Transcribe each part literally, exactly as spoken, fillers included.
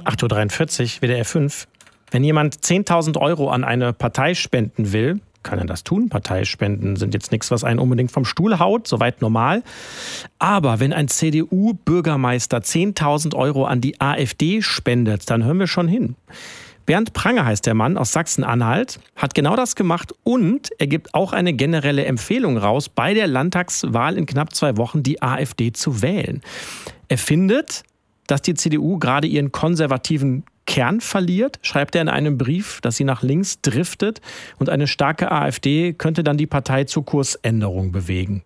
acht Uhr dreiundvierzig, W D R fünf. Wenn jemand zehntausend Euro an eine Partei spenden will, kann er das tun. Parteispenden sind jetzt nichts, was einen unbedingt vom Stuhl haut, soweit normal. Aber wenn ein C D U-Bürgermeister zehntausend Euro an die AfD spendet, dann hören wir schon hin. Bernd Prange heißt der Mann aus Sachsen-Anhalt, hat genau das gemacht und er gibt auch eine generelle Empfehlung raus, bei der Landtagswahl in knapp zwei Wochen die AfD zu wählen. Er findet, dass die C D U gerade ihren konservativen Kern verliert, schreibt er in einem Brief, dass sie nach links driftet und eine starke AfD könnte dann die Partei zur Kursänderung bewegen.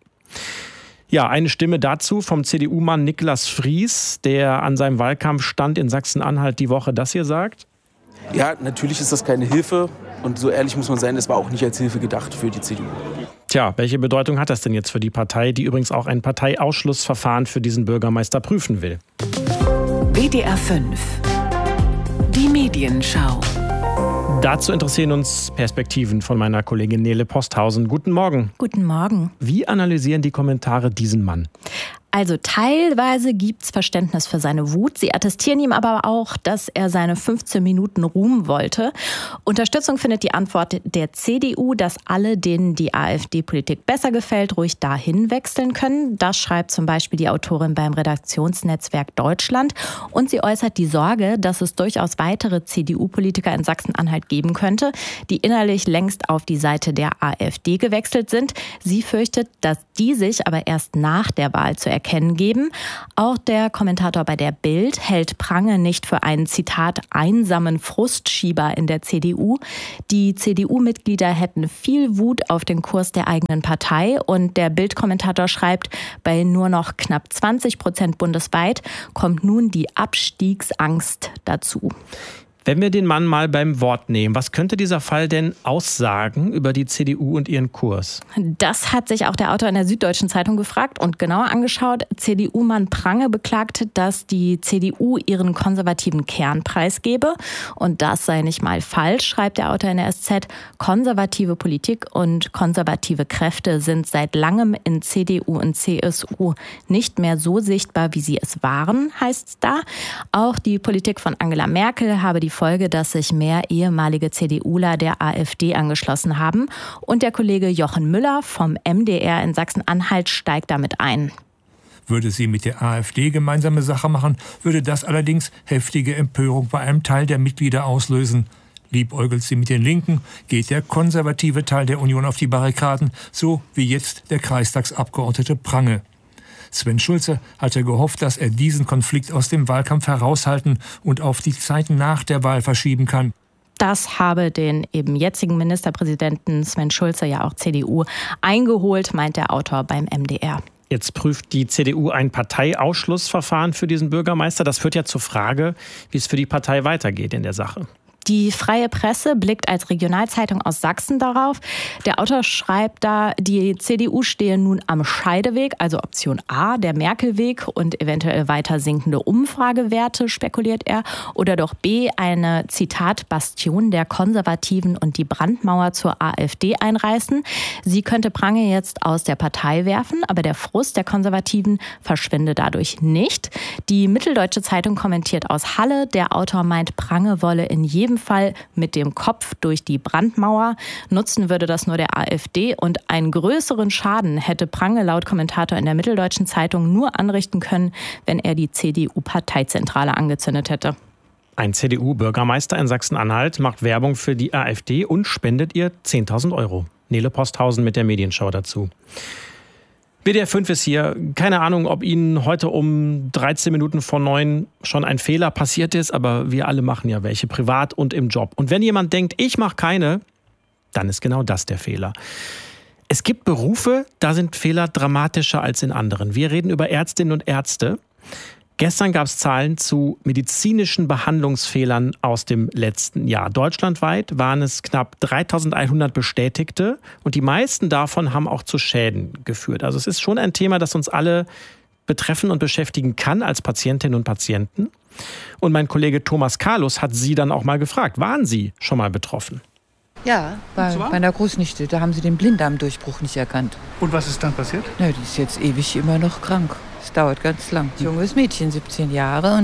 Ja, eine Stimme dazu vom C D U-Mann Niklas Fries, der an seinem Wahlkampfstand in Sachsen-Anhalt die Woche das hier sagt. Ja, natürlich ist das keine Hilfe und so ehrlich muss man sein, das war auch nicht als Hilfe gedacht für die C D U. Tja, welche Bedeutung hat das denn jetzt für die Partei, die übrigens auch ein Parteiausschlussverfahren für diesen Bürgermeister prüfen will? W D R fünf. Die Medienschau. Dazu interessieren uns Perspektiven von meiner Kollegin Nele Posthausen. Guten Morgen. Guten Morgen. Wie analysieren die Kommentare diesen Mann? Also teilweise gibt's Verständnis für seine Wut. Sie attestieren ihm aber auch, dass er seine fünfzehn Minuten Ruhm wollte. Unterstützung findet die Antwort der C D U, dass alle, denen die AfD-Politik besser gefällt, ruhig dahin wechseln können. Das schreibt zum Beispiel die Autorin beim Redaktionsnetzwerk Deutschland. Und sie äußert die Sorge, dass es durchaus weitere C D U-Politiker in Sachsen-Anhalt geben könnte, die innerlich längst auf die Seite der AfD gewechselt sind. Sie fürchtet, dass die sich aber erst nach der Wahl zu erkennen geben. Auch der Kommentator bei der Bild hält Prange nicht für einen, Zitat, einsamen Frustschieber in der C D U. Die C D U-Mitglieder hätten viel Wut auf den Kurs der eigenen Partei und der Bild-Kommentator schreibt, bei nur noch knapp zwanzig Prozent bundesweit kommt nun die Abstiegsangst dazu. Wenn wir den Mann mal beim Wort nehmen, was könnte dieser Fall denn aussagen über die C D U und ihren Kurs? Das hat sich auch der Autor in der Süddeutschen Zeitung gefragt und genauer angeschaut. C D U-Mann Prange beklagt, dass die C D U ihren konservativen Kern preisgebe. Und das sei nicht mal falsch, schreibt der Autor in der S Z. Konservative Politik und konservative Kräfte sind seit langem in C D U und C S U nicht mehr so sichtbar, wie sie es waren, heißt es da. Auch die Politik von Angela Merkel habe die Folge, dass sich mehr ehemalige CDUler der AfD angeschlossen haben. Und der Kollege Jochen Müller vom M D R in Sachsen-Anhalt steigt damit ein. Würde sie mit der AfD gemeinsame Sache machen, würde das allerdings heftige Empörung bei einem Teil der Mitglieder auslösen. Liebäugelt sie mit den Linken, geht der konservative Teil der Union auf die Barrikaden, so wie jetzt der Kreistagsabgeordnete Prange. Sven Schulze hatte gehofft, dass er diesen Konflikt aus dem Wahlkampf heraushalten und auf die Zeit nach der Wahl verschieben kann. Das habe den eben jetzigen Ministerpräsidenten Sven Schulze, ja auch C D U, eingeholt, meint der Autor beim M D R. Jetzt prüft die C D U ein Parteiausschlussverfahren für diesen Bürgermeister. Das führt ja zur Frage, wie es für die Partei weitergeht in der Sache. Die Freie Presse blickt als Regionalzeitung aus Sachsen darauf. Der Autor schreibt da, die C D U stehe nun am Scheideweg, also Option A, der Merkel-Weg und eventuell weiter sinkende Umfragewerte, spekuliert er. Oder doch B, eine, Zitat, Bastion der Konservativen und die Brandmauer zur AfD einreißen. Sie könnte Prange jetzt aus der Partei werfen, aber der Frust der Konservativen verschwinde dadurch nicht. Die Mitteldeutsche Zeitung kommentiert aus Halle, der Autor meint, Prange wolle in jedem Fall mit dem Kopf durch die Brandmauer. Nutzen würde das nur der AfD und einen größeren Schaden hätte Prange laut Kommentator in der Mitteldeutschen Zeitung nur anrichten können, wenn er die C D U-Parteizentrale angezündet hätte. Ein C D U-Bürgermeister in Sachsen-Anhalt macht Werbung für die AfD und spendet ihr zehntausend Euro. Nele Posthausen mit der Medienschau dazu. W D R fünf ist hier. Keine Ahnung, ob Ihnen heute um dreizehn Minuten vor neun schon ein Fehler passiert ist, aber wir alle machen ja welche, privat und im Job. Und wenn jemand denkt, ich mache keine, dann ist genau das der Fehler. Es gibt Berufe, da sind Fehler dramatischer als in anderen. Wir reden über Ärztinnen und Ärzte. Gestern gab es Zahlen zu medizinischen Behandlungsfehlern aus dem letzten Jahr. Deutschlandweit waren es knapp dreitausendeinhundert Bestätigte und die meisten davon haben auch zu Schäden geführt. Also es ist schon ein Thema, das uns alle betreffen und beschäftigen kann als Patientinnen und Patienten. Und mein Kollege Thomas Carlos hat Sie dann auch mal gefragt, waren Sie schon mal betroffen? Ja, bei meiner Großnichte, da haben sie den Blinddarmdurchbruch nicht erkannt. Und was ist dann passiert? Na, die ist jetzt ewig immer noch krank. Es dauert ganz lang. Junges Mädchen, siebzehn Jahre, und da hat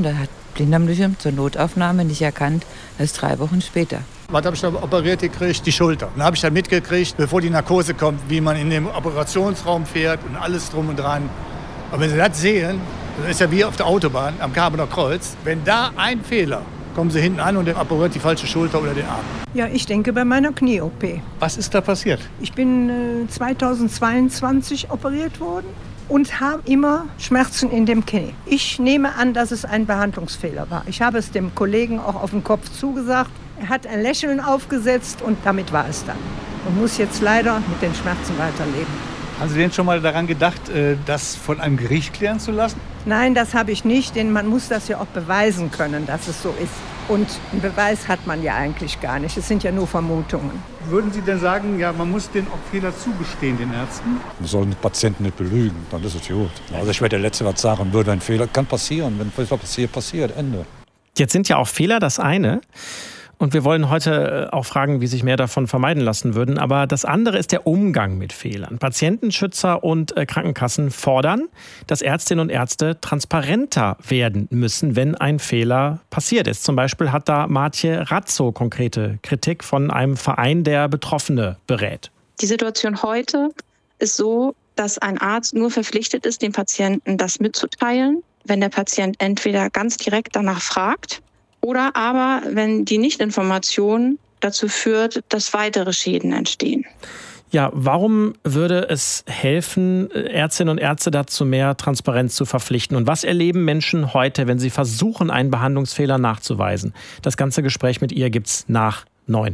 Blinddarmdurchfall zur Notaufnahme, nicht erkannt, erst drei Wochen später. Was habe ich da operiert gekriegt? Die Schulter. Dann habe ich dann mitgekriegt, bevor die Narkose kommt, wie man in den Operationsraum fährt und alles drum und dran. Aber wenn Sie das sehen, das ist ja wie auf der Autobahn am Karbener Kreuz. Wenn da ein Fehler, kommen Sie hinten an und der operiert die falsche Schulter oder den Arm. Ja, ich denke bei meiner Knie-O P. Was ist da passiert? Ich bin äh, zweitausendzweiundzwanzig operiert worden und habe immer Schmerzen in dem Knie. Ich nehme an, dass es ein Behandlungsfehler war. Ich habe es dem Kollegen auch auf den Kopf zugesagt. Er hat ein Lächeln aufgesetzt und damit war es dann. Und muss jetzt leider mit den Schmerzen weiterleben. Haben Sie denn schon mal daran gedacht, das von einem Gericht klären zu lassen? Nein, das habe ich nicht, denn man muss das ja auch beweisen können, dass es so ist. Und einen Beweis hat man ja eigentlich gar nicht. Es sind ja nur Vermutungen. Würden Sie denn sagen, ja, man muss den auch Fehler zugestehen, den Ärzten? Man soll den Patienten nicht belügen, dann ist es gut. Also ich werde der Letzte, was sagen würde, ein Fehler kann passieren. Wenn Fehler passiert, passiert, Ende. Jetzt sind ja auch Fehler das eine. Und wir wollen heute auch fragen, wie sich mehr davon vermeiden lassen würden. Aber das andere ist der Umgang mit Fehlern. Patientenschützer und Krankenkassen fordern, dass Ärztinnen und Ärzte transparenter werden müssen, wenn ein Fehler passiert ist. Zum Beispiel hat da Maartje Razzo konkrete Kritik von einem Verein, der Betroffene berät. Die Situation heute ist so, dass ein Arzt nur verpflichtet ist, dem Patienten das mitzuteilen, wenn der Patient entweder ganz direkt danach fragt, oder aber, wenn die Nichtinformation dazu führt, dass weitere Schäden entstehen. Ja, warum würde es helfen, Ärztinnen und Ärzte dazu mehr Transparenz zu verpflichten? Und was erleben Menschen heute, wenn sie versuchen, einen Behandlungsfehler nachzuweisen? Das ganze Gespräch mit ihr gibt's nach neun.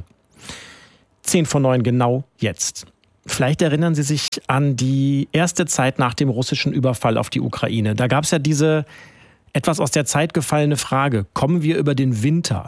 Zehn vor neun, genau jetzt. Vielleicht erinnern Sie sich an die erste Zeit nach dem russischen Überfall auf die Ukraine. Da gab es ja diese etwas aus der Zeit gefallene Frage, kommen wir über den Winter?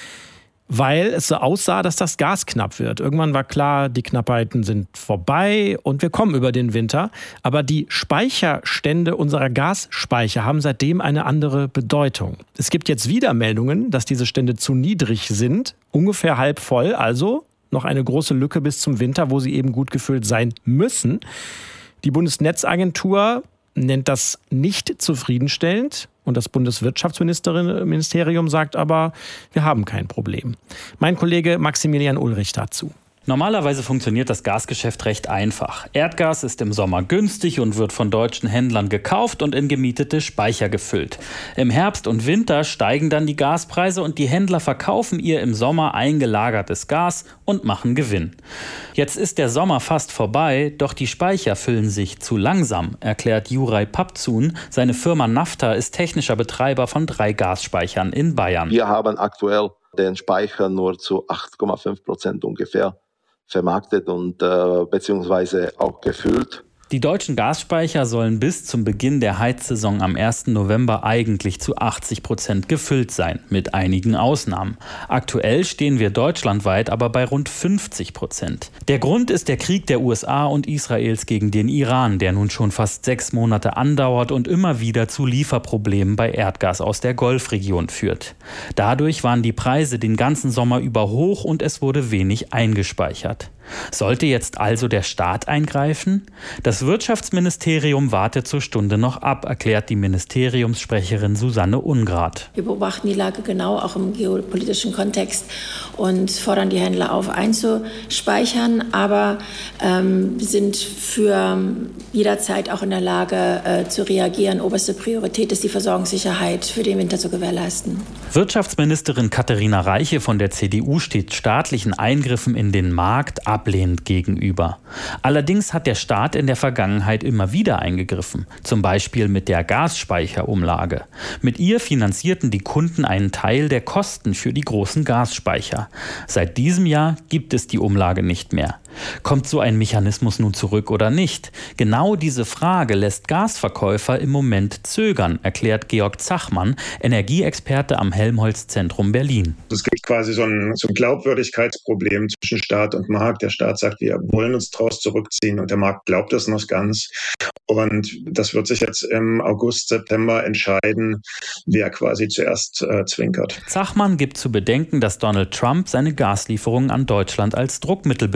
Weil es so aussah, dass das Gas knapp wird. Irgendwann war klar, die Knappheiten sind vorbei und wir kommen über den Winter. Aber die Speicherstände unserer Gasspeicher haben seitdem eine andere Bedeutung. Es gibt jetzt wieder Meldungen, dass diese Stände zu niedrig sind, ungefähr halb voll, also noch eine große Lücke bis zum Winter, wo sie eben gut gefüllt sein müssen. Die Bundesnetzagentur nennt das nicht zufriedenstellend. Und das Bundeswirtschaftsministerium sagt aber, wir haben kein Problem. Mein Kollege Maximilian Ulrich dazu. Normalerweise funktioniert das Gasgeschäft recht einfach. Erdgas ist im Sommer günstig und wird von deutschen Händlern gekauft und in gemietete Speicher gefüllt. Im Herbst und Winter steigen dann die Gaspreise und die Händler verkaufen ihr im Sommer eingelagertes Gas und machen Gewinn. Jetzt ist der Sommer fast vorbei, doch die Speicher füllen sich zu langsam, erklärt Juraj Papzun. Seine Firma Nafta ist technischer Betreiber von drei Gasspeichern in Bayern. Wir haben aktuell den Speicher nur zu acht Komma fünf Prozent ungefähr vermarktet und äh, beziehungsweise auch gefüllt. Die deutschen Gasspeicher sollen bis zum Beginn der Heizsaison am ersten November eigentlich zu achtzig Prozent gefüllt sein, mit einigen Ausnahmen. Aktuell stehen wir deutschlandweit aber bei rund fünfzig Prozent. Der Grund ist der Krieg der U S A und Israels gegen den Iran, der nun schon fast sechs Monate andauert und immer wieder zu Lieferproblemen bei Erdgas aus der Golfregion führt. Dadurch waren die Preise den ganzen Sommer über hoch und es wurde wenig eingespeichert. Sollte jetzt also der Staat eingreifen? Das Wirtschaftsministerium wartet zur Stunde noch ab, erklärt die Ministeriumssprecherin Susanne Ungrad. Wir beobachten die Lage genau, auch im geopolitischen Kontext, und fordern die Händler auf, einzuspeichern, aber ähm, sind für jederzeit auch in der Lage äh, zu reagieren. Oberste Priorität ist die Versorgungssicherheit für den Winter zu gewährleisten. Wirtschaftsministerin Katharina Reiche von der C D U steht staatlichen Eingriffen in den Markt ablehnend gegenüber. Allerdings hat der Staat in der Vergangenheit immer wieder eingegriffen, zum Beispiel mit der Gasspeicherumlage. Mit ihr finanzierten die Kunden einen Teil der Kosten für die großen Gasspeicher. Seit diesem Jahr gibt es die Umlage nicht mehr. Kommt so ein Mechanismus nun zurück oder nicht? Genau diese Frage lässt Gasverkäufer im Moment zögern, erklärt Georg Zachmann, Energieexperte am Helmholtz-Zentrum Berlin. Es gibt quasi so ein, so ein Glaubwürdigkeitsproblem zwischen Staat und Markt. Der Staat sagt, wir wollen uns daraus zurückziehen, und der Markt glaubt das noch ganz. Und das wird sich jetzt im August, September entscheiden, wer quasi zuerst äh, zwinkert. Zachmann gibt zu bedenken, dass Donald Trump seine Gaslieferungen an Deutschland als Druckmittel benutzen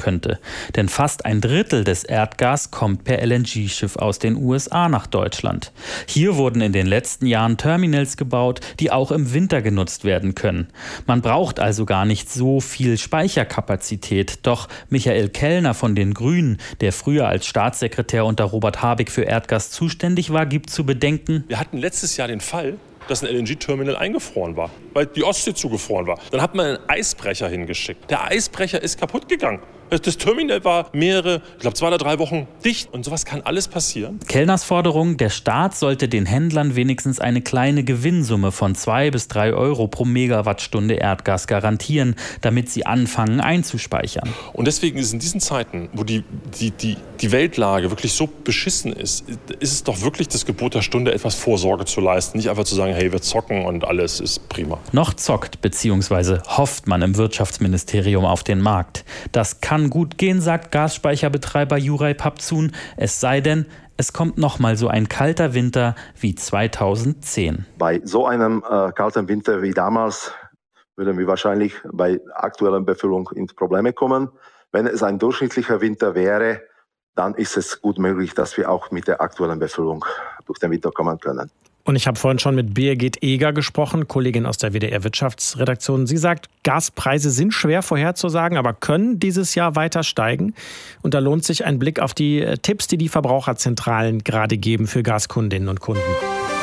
könnte. Denn fast ein Drittel des Erdgas kommt per L N G-Schiff aus den U S A nach Deutschland. Hier wurden in den letzten Jahren Terminals gebaut, die auch im Winter genutzt werden können. Man braucht also gar nicht so viel Speicherkapazität. Doch Michael Kellner von den Grünen, der früher als Staatssekretär unter Robert Habeck für Erdgas zuständig war, gibt zu bedenken: Wir hatten letztes Jahr den Fall, dass ein L N G-Terminal eingefroren war, weil die Ostsee zugefroren war. Dann hat man einen Eisbrecher hingeschickt. Der Eisbrecher ist kaputt gegangen. Das Terminal war mehrere, ich glaube zwei oder drei Wochen dicht. Und sowas kann alles passieren. Kellners Forderung: Der Staat sollte den Händlern wenigstens eine kleine Gewinnsumme von zwei bis drei Euro pro Megawattstunde Erdgas garantieren, damit sie anfangen einzuspeichern. Und deswegen ist in diesen Zeiten, wo die, die, die, die Weltlage wirklich so beschissen ist, ist es doch wirklich das Gebot der Stunde, etwas Vorsorge zu leisten. Nicht einfach zu sagen, hey, wir zocken und alles ist prima. Noch zockt bzw. hofft man im Wirtschaftsministerium auf den Markt. Das kann gut gehen, sagt Gasspeicherbetreiber Juraj Papzun. Es sei denn, es kommt noch mal so ein kalter Winter wie zweitausendzehn. Bei so einem äh, kalten Winter wie damals würden wir wahrscheinlich bei aktueller Befüllung in Probleme kommen. Wenn es ein durchschnittlicher Winter wäre, dann ist es gut möglich, dass wir auch mit der aktuellen Befüllung durch den Winter kommen können. Und ich habe vorhin schon mit Birgit Eger gesprochen, Kollegin aus der W D R-Wirtschaftsredaktion. Sie sagt, Gaspreise sind schwer vorherzusagen, aber können dieses Jahr weiter steigen. Und da lohnt sich ein Blick auf die Tipps, die die Verbraucherzentralen gerade geben für Gaskundinnen und Kunden.